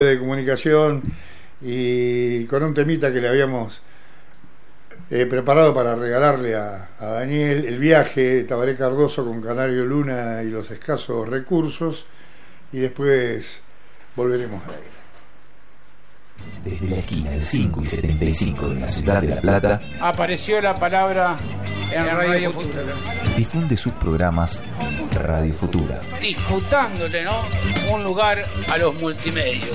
de comunicación y con un temita que le habíamos preparado para regalarle a Daniel, el viaje, Tabaré Cardoso con Canario Luna y los escasos recursos, y después volveremos a ir. Desde la esquina del 5 y 75 de la ciudad de La Plata apareció la palabra en Radio Futura. Difunde sus programas Radio Futura, Disputándole, ¿no?, un lugar a los multimedios.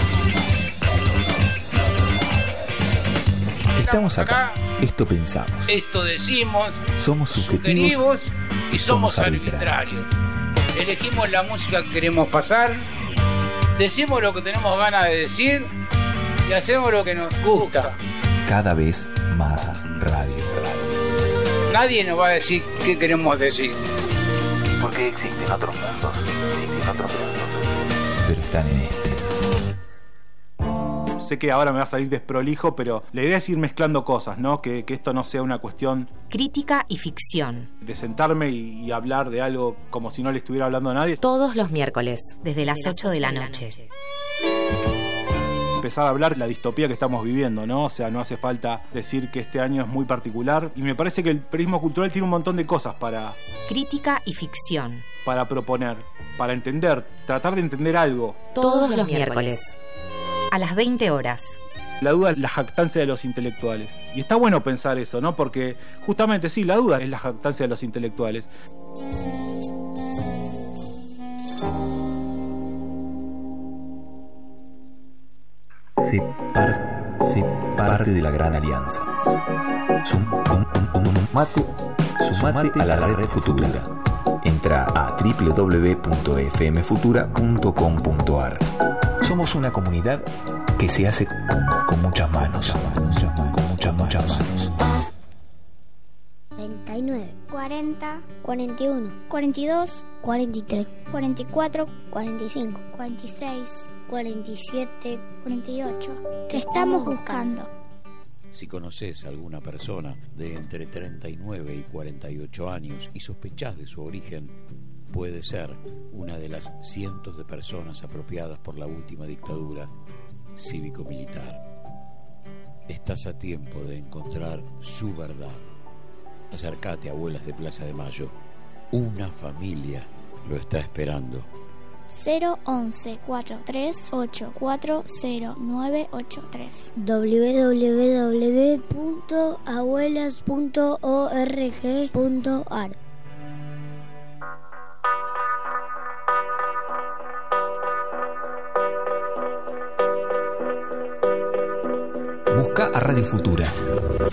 Estamos acá, esto pensamos, esto decimos, somos subjetivos y somos arbitrarios. Elegimos la música que queremos pasar, decimos lo que tenemos ganas de decir y hacemos lo que nos gusta. Cada vez más radio. Nadie nos va a decir qué queremos decir. Porque existen otros mundos, pero están en este. Sé que ahora me va a salir desprolijo, pero la idea es ir mezclando cosas, ¿no? Que esto no sea una cuestión... Crítica y ficción. De sentarme y hablar de algo como si no le estuviera hablando a nadie. Todos los miércoles, desde las 8 de la noche. Empezar a hablar la distopía que estamos viviendo, ¿no? O sea, no hace falta decir que este año es muy particular. Y me parece que el periodismo cultural tiene un montón de cosas para... Crítica y ficción. Para proponer, para entender, tratar de entender algo. Todos los miércoles. A las 20 horas. La duda es la jactancia de los intelectuales. Y está bueno pensar eso, ¿no? Porque justamente sí, la duda es la jactancia de los intelectuales. Sé parte de la gran alianza. Sumate a la red Futura. Entra a www.fmfutura.com.ar. Somos una comunidad que se hace con muchas manos. Con muchas manos. 39, 40, 41, 42, 43, 44, 45, 46, 47, 48. Te estamos buscando. Si conoces a alguna persona de entre 39 y 48 años y sospechás de su origen, puede ser una de las cientos de personas apropiadas por la última dictadura cívico-militar. Estás a tiempo de encontrar su verdad. Acércate a Abuelas de Plaza de Mayo. Una familia lo está esperando. 011 438 40983 www.abuelas.org.ar. Busca a Radio Futura